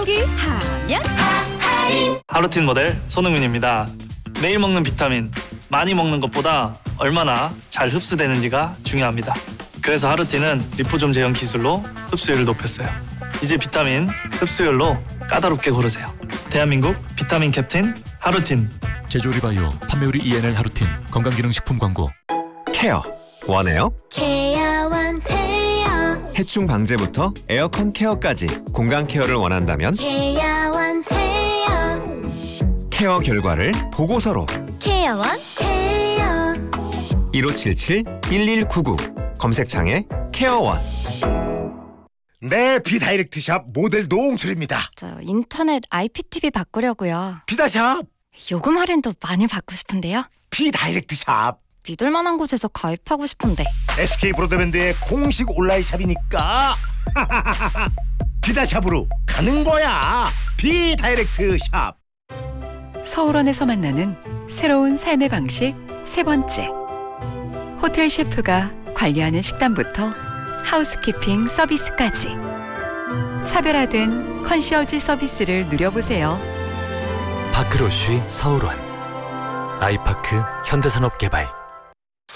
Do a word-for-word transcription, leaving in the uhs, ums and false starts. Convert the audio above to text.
더하기 하면 하루틴 모델 손흥민입니다. 매일 먹는 비타민, 많이 먹는 것보다 얼마나 잘 흡수되는지가 중요합니다. 그래서 하루틴은 리포좀 제형 기술로 흡수율을 높였어요. 이제 비타민 흡수율로 까다롭게 고르세요. 대한민국 비타민 캡틴 하루틴. 제조리 바이오, 판매우리 이엔엘 하루틴, 건강기능식품 광고. 케어 원해요? 케어 원해요. 해충 방제부터 에어컨 케어까지 공간 케어를 원한다면 케어 원해요. 케어 결과를 보고서로 케어 원해요. 일오칠칠 일일구구 검색창에 케어원. 네, 비다이렉트샵 모델 노홍철입니다. 저 인터넷 아이피티비 바꾸려고요. 비다샵 요금 할인도 많이 받고 싶은데요. 비다이렉트샵 믿을 만한 곳에서 가입하고 싶은데. 에스케이 브로드밴드의 공식 온라인 샵이니까 비다샵으로 가는 거야. 비다이렉트샵. 서울원에서 만나는 새로운 삶의 방식 세 번째. 호텔 셰프가 관리하는 식단부터 하우스키핑 서비스까지 차별화된 컨시어지 서비스를 누려보세요. 파크로쉬 서울원, 아이파크 현대산업개발.